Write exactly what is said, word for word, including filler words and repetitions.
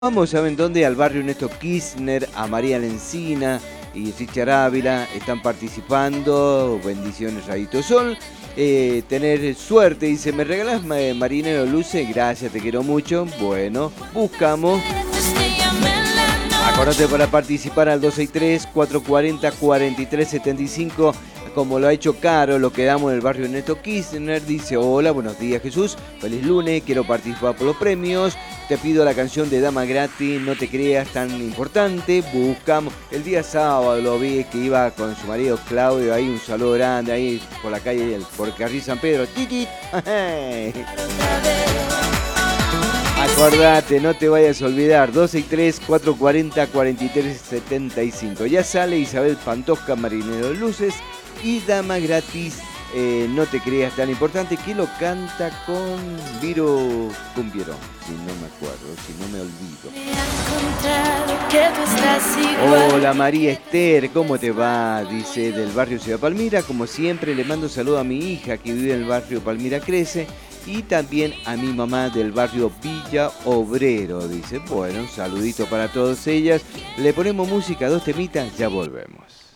Vamos, ¿saben dónde? Al barrio Néstor Kirchner, a María Lencina y Richard Ávila están participando. Bendiciones, Rayito Sol. Eh, tener suerte, dice, ¿me regalás eh, Marinero Luce? Gracias, te quiero mucho. Bueno, buscamos. Acordate para participar al dos seis tres, cuatro cuatro cero, cuatro tres siete cinco, como lo ha hecho Caro, lo quedamos en el barrio Néstor Kirchner. Dice, hola, buenos días Jesús, feliz lunes, quiero participar por los premios, te pido la canción de Dama Gratis, no te creas tan importante. Buscamos, el día sábado lo vi que iba con su marido Claudio, ahí un saludo grande, ahí por la calle, por Carril San Pedro, titi. Acordate, no te vayas a olvidar, dos seis tres, cuatro cuatro cero, cuatro tres siete cinco. Ya sale Isabel Pantoja, Marinero de Luces, y Dama Gratis, eh, no te creas tan importante, que lo canta con Viro Cumbiero, si no me acuerdo, si no me olvido. Hola María Esther, ¿cómo te va? Dice, del barrio Ciudad Palmira. Como siempre, le mando un saludo a mi hija que vive en el barrio Palmira Crece. Y también a mi mamá del barrio Villa Obrero, dice. Bueno, un saludito para todas ellas. Le ponemos música, dos temitas, ya volvemos.